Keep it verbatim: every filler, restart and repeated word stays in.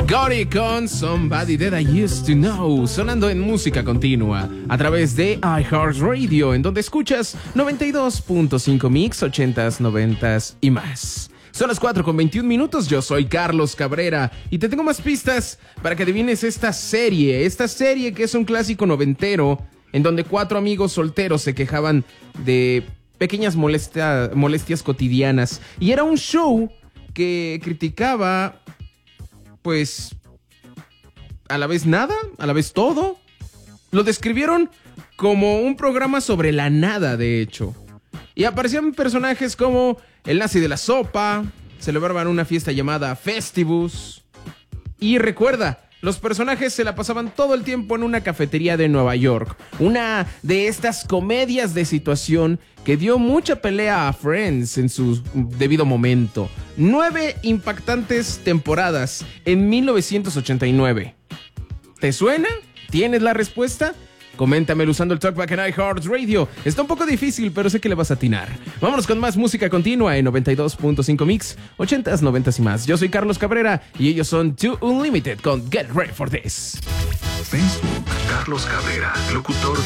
Gotti con Somebody That I Used to Know, sonando en música continua a través de iHeartRadio, en donde escuchas noventa y dos punto cinco mix, ochentas, noventas y más. Son las cuatro con veintiún minutos, yo soy Carlos Cabrera y te tengo más pistas para que adivines esta serie, esta serie que es un clásico noventero, en donde cuatro amigos solteros se quejaban de pequeñas molestia, molestias cotidianas, y era un show que criticaba, pues, a la vez nada, a la vez todo. Lo describieron como un programa sobre la nada, de hecho. Y aparecían personajes como el nazi de la sopa, celebraban una fiesta llamada Festivus. Y recuerda, los personajes se la pasaban todo el tiempo en una cafetería de Nueva York. Una de estas comedias de situación que dio mucha pelea a Friends en su debido momento. Nueve impactantes temporadas en mil novecientos ochenta y nueve. ¿Te suena? ¿Tienes la respuesta? Coméntamelo usando el Talkback en iHeartRadio. Está un poco difícil, pero sé que le vas a atinar. Vámonos con más música continua en noventa y dos punto cinco mix, ochentas, noventas y más. Yo soy Carlos Cabrera y ellos son Too Unlimited con Get Ready for This. Facebook, Carlos Cabrera, locutor